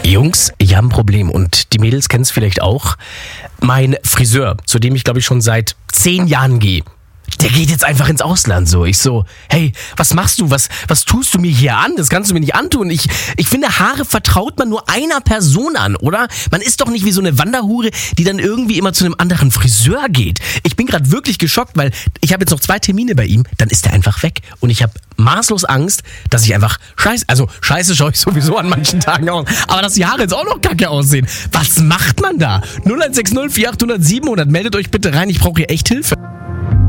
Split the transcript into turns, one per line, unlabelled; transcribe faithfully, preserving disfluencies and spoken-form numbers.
Jungs, ich habe ein Problem und die Mädels kennen es vielleicht auch. Mein Friseur, zu dem ich glaube ich schon seit zehn Jahren gehe, der geht jetzt einfach ins Ausland so. Ich so, hey, was machst du? Was, was tust du mir hier an? Das kannst du mir nicht antun. Ich, ich finde, Haare vertraut man nur einer Person an, oder? Man ist doch nicht wie so eine Wanderhure, die dann irgendwie immer zu einem anderen Friseur geht. Ich bin gerade wirklich geschockt, weil ich habe jetzt noch zwei Termine bei ihm, dann ist er einfach weg. Und ich habe maßlos Angst, dass ich einfach scheiße, also scheiße schaue ich sowieso an manchen Tagen aus, aber dass die Haare jetzt auch noch kacke aussehen. Was macht man da? null eins sechs null vier acht null null sieben hundert, meldet euch bitte rein, ich brauche hier echt Hilfe.